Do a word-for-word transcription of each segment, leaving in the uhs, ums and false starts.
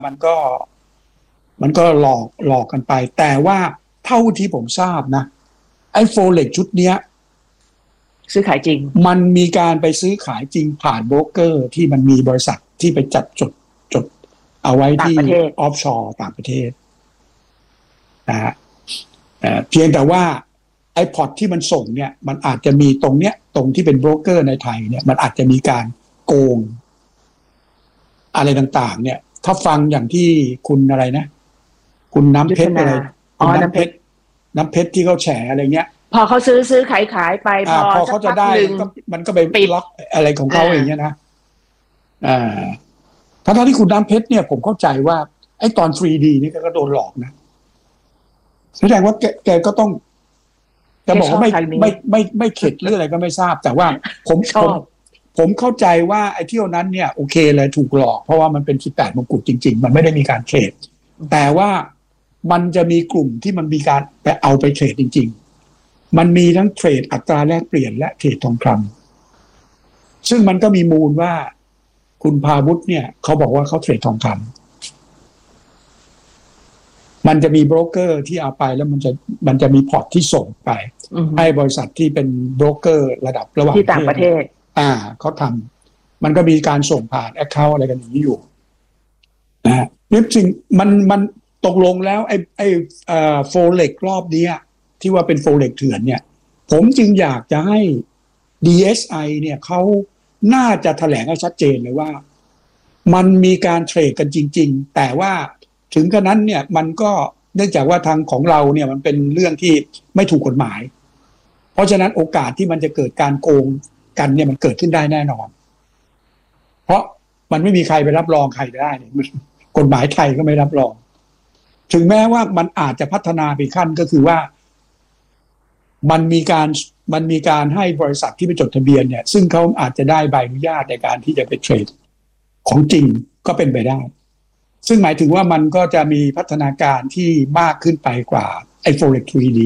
มันก็มันก็หลอกหลอกกันไปแต่ว่าเท่าที่ผมทราบนะไอ้โฟเล็กชุดเนี้ยซื้อขายจริงมันมีการไปซื้อขายจริงผ่านโบรกเกอร์ที่มันมีบริษัทที่ไปจัดจดจดเอาไว้ที่ออฟชอร์ต่างประเทศนะฮะเพียงแต่ว่าไอ้พอร์ตที่มันส่งเนี่ยมันอาจจะมีตรงเนี้ยตรงที่เป็นโบรกเกอร์ในไทยเนี่ยมันอาจจะมีการโกงอะไรต่างๆเนี่ยถ้าฟังอย่างที่คุณอะไรนะคุณน้ำเพชรอะไรอ๋อน้ำเพชรน้ำเพชรที่เขาแฉอะไรเงี้ยพอเขาซื้อซื้อขายขายไปพอพอเขาจะได้มันก็ไปล็อกอะไรของเขาอย่างเงี้ยนะอ่าทั้งที่คุณน้ำเพชรเนี่ยผมเข้าใจว่าไอ้ตอน ทรี ดี นี่ก็โดนหลอกนะแสดงว่าแกแกก็ต้องจะบอกว่าไม่ไม่ไม่ไม่เข็ดหรืออะไรก็ไม่ทราบแต่ว่าผมผมผมเข้าใจว่าไอ้เที่ยวนั้นเนี่ยโอเคเลยถูกหลอกเพราะว่ามันเป็นสิบแปดมงกุฎจริงๆมันไม่ได้มีการเทรดแต่ว่ามันจะมีกลุ่มที่มันมีการไปเอาไปเทรดจริงๆมันมีทั้งเทรดอัตราแลกเปลี่ยนและเทรดทองคำซึ่งมันก็มีมูลว่าคุณพาวุฒิเนี่ยเขาบอกว่าเขาเทรดทองคำมันจะมีโบรกเกอร์ที่เอาไปแล้วมันจะมันจะมีพอร์ตที่ส่งไปให้บริษัทที่เป็นโบรกเกอร์ระดับระหว่างที่ต่างประเทศอ่าเขาทำมันก็มีการส่งผ่านแอคเคาท์อะไรกันอย่างนี้อยู่นะฮะนี่จริงมันมันตกลงแล้วไอ้ไอ้เอ่อโฟเล็กรอบนี้ที่ว่าเป็นโฟเล็กเถื่อนเนี่ยผมจึงอยากจะให้ ดี เอส ไอ เนี่ยเขาน่าจะแถลงให้ชัดเจนเลยว่ามันมีการเทรดกันจริงๆแต่ว่าถึงขนาดนั้นเนี่ยมันก็เนื่องจากว่าทางของเราเนี่ยมันเป็นเรื่องที่ไม่ถูกกฎหมายเพราะฉะนั้นโอกาสที่มันจะเกิดการโกงกันเนี่ยมันเกิดขึ้นได้แน่นอนเพราะมันไม่มีใครไปรับรองใครได้กฎหมายไทยก็ไม่รับรองถึงแม้ว่ามันอาจจะพัฒนาไปขั้นก็คือว่ามันมีการมันมีการให้บริษัทที่ไปจดทะเบียนเนี่ยซึ่งเขาอาจจะได้ใบอนุญาตในการที่จะไปเทรดของจริงก็เป็นไปได้ซึ่งหมายถึงว่ามันก็จะมีพัฒนาการที่มากขึ้นไปกว่าไอ้ โฟเร็กซ์ ทรี ดี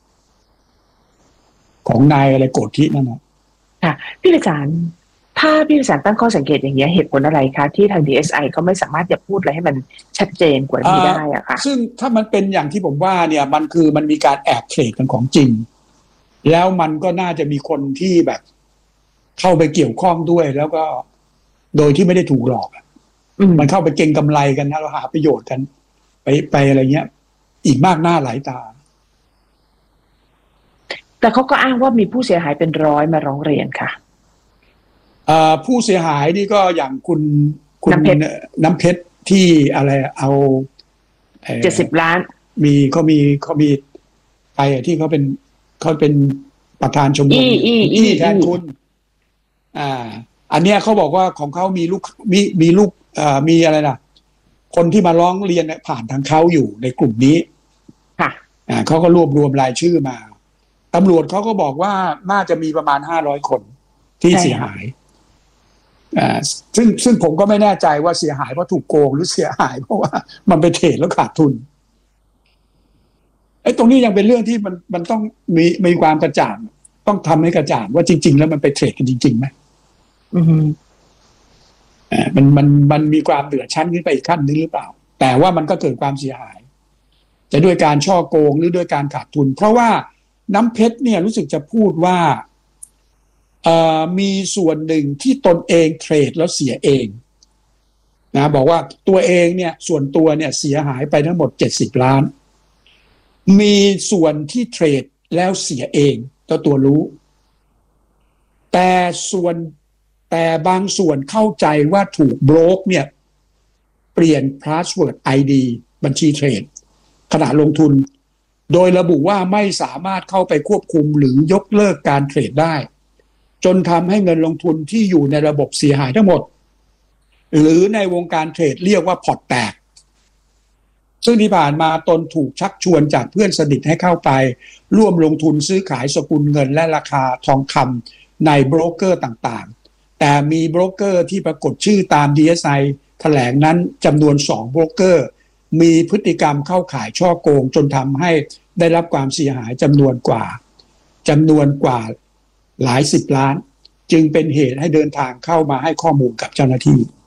ของนายอะไรโกธินั่นนะค่ะพี่ประสานถ้าพี่ประสานตั้งข้อสังเกตอย่างนี้เหตุผลอะไรคะที่ทาง ดี เอส ไอ เขาไม่สามารถจะพูดอะไรให้มันชัดเจนกว่านี้ได้อะคะซึ่งถ้ามันเป็นอย่างที่ผมว่าเนี่ยมันคือมันมีการแอบเทรดกันของจริงแล้วมันก็น่าจะมีคนที่แบบเข้าไปเกี่ยวข้องด้วยแล้วก็โดยที่ไม่ได้ถูกหลอกมันเข้าไปเก็งกำไรกันนะเราหาประโยชน์กันไปไปอะไรเงี้ยอีกมากหน้าหลายตาแต่เขาก็อ้างว่ามีผู้เสียหายเป็นร้อยมาร้องเรียนค่ะผู้เสียหายนี่ก็อย่างคุณคุณน้ำเพชรน้ำเพชรที่อะไรเอาเจ็ดสิบล้านมีเขามีเขามีไปที่เขาเป็นเขาเป็นประธานชมรมอีแทนคุณอ่าอันเนี้ยเขาบอกว่าของเขามีลูกมีมีลูกเอ่อมีอะไรนะคนที่มาร้องเรียนผ่านทางเขาอยู่ในกลุ่มนี้ค่ะอ่าเขาก็รวบรวมรายชื่อมาตำรวจเขาก็บอกว่าน่าจะมีประมาณห้าร้อยคนที่เสียหายอ่าซึ่งซึ่งผมก็ไม่แน่ใจว่าเสียหายเพราะถูกโกงหรือเสียหายเพราะว่ามันไปเทรดแล้วขาดทุนไอ้ตรงนี้ยังเป็นเรื่องที่มันมันต้องมีมีความกระจ่างต้องทำให้กระจ่างว่าจริงๆแล้วมันไปเทรดกันจริงๆไหมอืมอ่ามันมันมันมีความเหนือชั้นขึ้นไปอีกขั้นนึงหรือเปล่าแต่ว่ามันก็เกิดความเสียหายจะด้วยการช่อโกงหรือด้วยการขาดทุนเพราะว่าน้ำเพชรเนี่ยรู้สึกจะพูดว่าเอ่อมีส่วนหนึ่งที่ตนเองเทรดแล้วเสียเองนะบอกว่าตัวเองเนี่ยส่วนตัวเนี่ยเสียหายไปทั้งหมดเจ็ดสิบล้านมีส่วนที่เทรดแล้วเสียเองตัวตัวรู้แต่ส่วนแต่บางส่วนเข้าใจว่าถูกโบรกเนี่ยเปลี่ยนพาสเวิร์ด ไอ ดี บัญชีเทรดขณะลงทุนโดยระบุว่าไม่สามารถเข้าไปควบคุมหรือยกเลิกการเทรดได้จนทำให้เงินลงทุนที่อยู่ในระบบเสียหายทั้งหมดหรือในวงการเทรดเรียกว่าพอร์ตแตกซึ่งที่ผ่านมาตนถูกชักชวนจากเพื่อนสนิทให้เข้าไปร่วมลงทุนซื้อขายสกุลเงินและราคาทองคำในโบรกเกอร์ต่างๆแต่มีโบรกเกอร์ที่ปรากฏชื่อตาม ดี เอส ไอ แถลงนั้นจำนวนสองโบรกเกอร์มีพฤติกรรมเข้าข่ายช่อโกงจนทำให้ได้รับความเสียหายจำนวนกว่าจำนวนกว่าหลายสิบล้านจึงเป็นเหตุให้เดินทางเข้ามาให้ข้อมูลกับเจ้าหน้าที่